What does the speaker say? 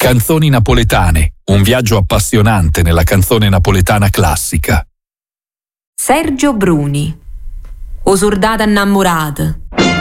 Canzoni napoletane, un viaggio appassionante nella canzone napoletana classica. Sergio Bruni, O sordata innamorata.